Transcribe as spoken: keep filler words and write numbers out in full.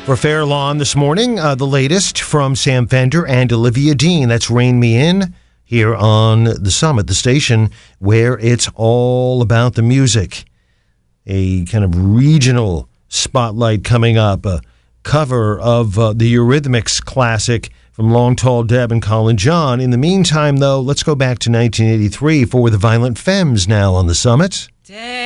For Fair Lawn this morning, uh, the latest from Sam Fender and Olivia Dean. That's Rein Me In here on The Summit, the station where it's all about the music. A kind of regional spotlight coming up, a cover of uh, the Eurythmics classic from Long Tall Deb and Colin John. In the meantime, though, let's go back to nineteen eighty-three for The Violent Femmes now on The Summit.